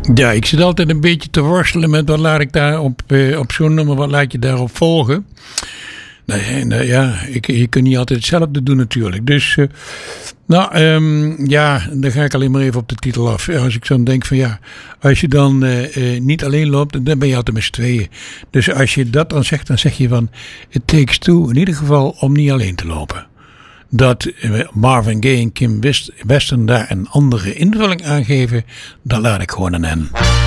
Ja, ik zit altijd een beetje te worstelen met wat laat ik daar op zo'n nummer, wat laat je daarop volgen. Ja, je kunt niet altijd hetzelfde doen natuurlijk. Dus, dan ga ik alleen maar even op de titel af. Als ik zo denk van ja, als je dan niet alleen loopt, dan ben je altijd met z'n tweeën. Dus als je dat dan zegt, dan zeg je van, it takes two in ieder geval om niet alleen te lopen. Dat Marvin Gaye en Kim Weston daar een andere invulling aan geven, dan laat ik gewoon aan hen.